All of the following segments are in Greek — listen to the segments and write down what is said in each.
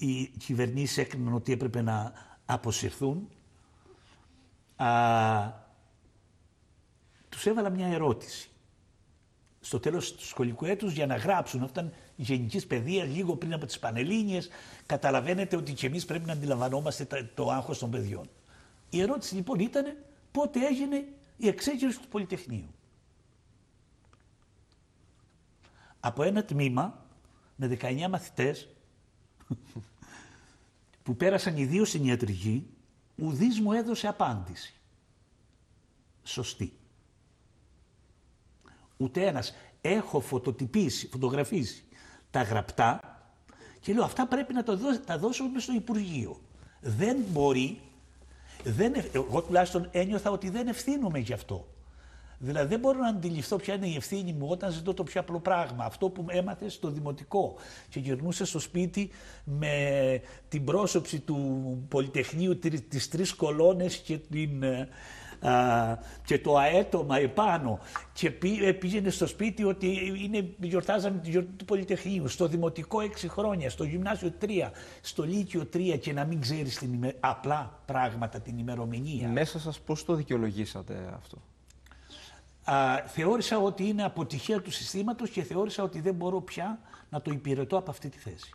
οι κυβερνήσεις έκριναν ότι έπρεπε να αποσυρθούν, τους έβαλα μια ερώτηση στο τέλος του σχολικού έτους για να γράψουν. Αυτό ήταν γενικής παιδείας, λίγο πριν από τις Πανελλήνιες. Καταλαβαίνετε ότι και εμείς πρέπει να αντιλαμβανόμαστε το άγχος των παιδιών. Η ερώτηση λοιπόν ήταν πότε έγινε η εξέγερση του Πολυτεχνείου. Από ένα τμήμα με 19 μαθητές που πέρασαν οι δύο στην ιατρική, ουδής μου έδωσε απάντηση σωστή. Ούτε ένας. Έχω φωτογραφίσει τα γραπτά και λέω αυτά πρέπει να τα δώσουμε στο Υπουργείο. Δεν μπορεί, εγώ τουλάχιστον ένιωθα ότι δεν ευθύνομαι γι' αυτό. Δηλαδή δεν μπορώ να αντιληφθώ ποια είναι η ευθύνη μου όταν ζητώ το πιο απλό πράγμα. Αυτό που έμαθε στο δημοτικό και γυρνούσε στο σπίτι με την πρόσωψη του Πολυτεχνείου, τις 3 κολόνες και το αέτομα επάνω και πήγαινε στο σπίτι ότι γιορτάζαμε τη γιορτή του Πολυτεχνείου, στο δημοτικό 6 χρόνια, στο γυμνάσιο 3, στο λύκειο 3 και να μην ξέρεις απλά πράγματα, την ημερομηνία. Μέσα σας πώς το δικαιολογήσατε αυτό? Θεώρησα ότι είναι αποτυχία του συστήματος και θεώρησα ότι δεν μπορώ πια να το υπηρετώ από αυτή τη θέση.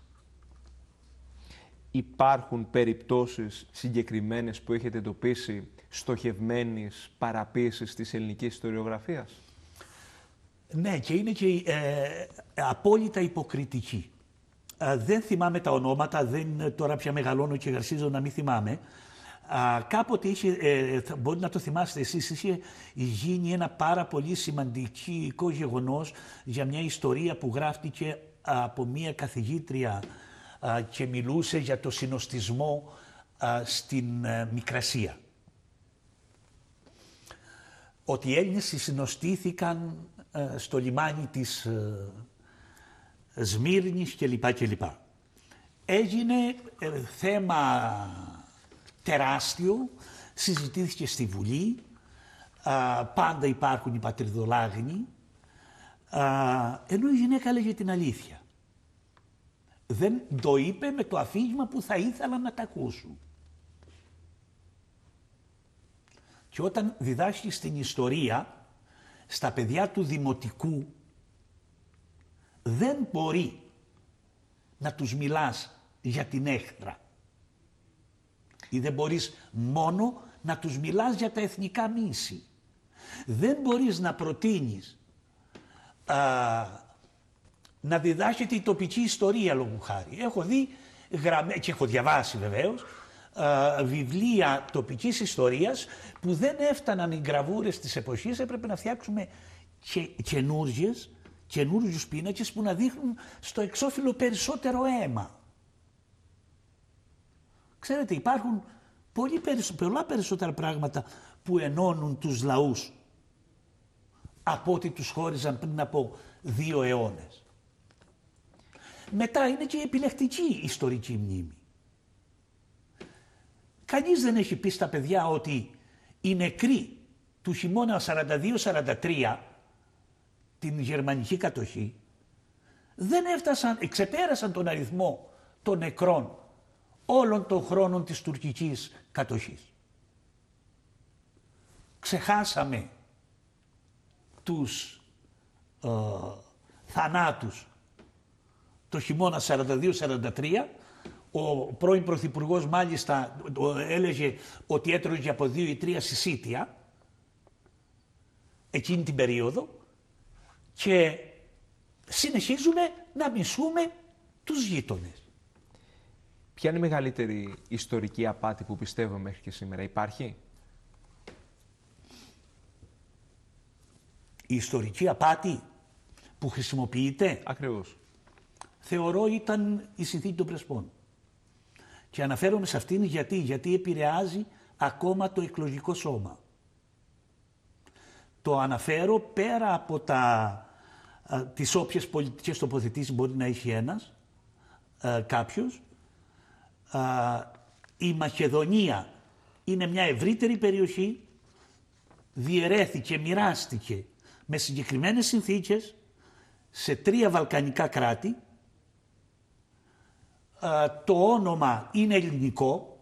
Υπάρχουν περιπτώσεις συγκεκριμένες που έχετε εντοπίσει στοχευμένης παραποίησης της ελληνικής ιστοριογραφίας? Ναι, και είναι και απόλυτα υποκριτική. Δεν θυμάμαι τα ονόματα, τώρα πια μεγαλώνω και αρχίζω να μην θυμάμαι. Κάποτε μπορεί να το θυμάστε εσείς, είχε γίνει ένα πάρα πολύ σημαντικό γεγονός για μια ιστορία που γράφτηκε από μια καθηγήτρια και μιλούσε για το συνοστισμό στην Μικρασία. Ότι οι Έλληνες συνοστήθηκαν στο λιμάνι της Σμύρνης κλπ. Έγινε θέμα τεράστιο, συζητήθηκε στη Βουλή, πάντα υπάρχουν οι πατριδολάγνοι, ενώ η γυναίκα έλεγε την αλήθεια. Δεν το είπε με το αφήγημα που θα ήθελαν να τα ακούσουν. Και όταν διδάσκεις την ιστορία στα παιδιά του δημοτικού, δεν μπορεί να τους μιλάς για την έχθρα. Ή δεν μπορείς μόνο να τους μιλάς για τα εθνικά μίση. Δεν μπορείς να προτείνεις να διδάσκεται η τοπική ιστορία λόγου χάρη. Έχω δει και έχω διαβάσει βεβαίως βιβλία τοπικής ιστορίας που δεν έφταναν οι γραβούρες της εποχής, έπρεπε να φτιάξουμε καινούριους πίνακες που να δείχνουν στο εξώφυλλο περισσότερο αίμα. Ξέρετε, υπάρχουν πολλά περισσότερα πράγματα που ενώνουν τους λαούς από ό,τι τους χώριζαν πριν από 2 αιώνες. Μετά είναι και η επιλεκτική ιστορική μνήμη. Κανείς δεν έχει πει στα παιδιά ότι οι νεκροί του χειμώνα 42-43, την γερμανική κατοχή, ξεπέρασαν τον αριθμό των νεκρών όλων των χρόνων της τουρκικής κατοχής. Ξεχάσαμε τους θανάτους το χειμώνα 42-43. Ο πρώην πρωθυπουργός μάλιστα έλεγε ότι έτρωγε από 2 ή 3 συσίτια εκείνη την περίοδο και συνεχίζουμε να μισούμε τους γείτονες. Ποια είναι η μεγαλύτερη ιστορική απάτη που πιστεύω μέχρι και σήμερα? Υπάρχει? Η ιστορική απάτη που χρησιμοποιείται, ακριβώς, θεωρώ ήταν η συνθήκη των Πρεσπών. Και αναφέρομαι σε αυτήν γιατί επηρεάζει ακόμα το εκλογικό σώμα. Το αναφέρω πέρα από τις όποιες πολιτικές τοποθετήσεις μπορεί να έχει ένας, κάποιος. Η Μακεδονία είναι μια ευρύτερη περιοχή, διαιρέθηκε, μοιράστηκε με συγκεκριμένες συνθήκες σε 3 βαλκανικά κράτη, το όνομα είναι ελληνικό,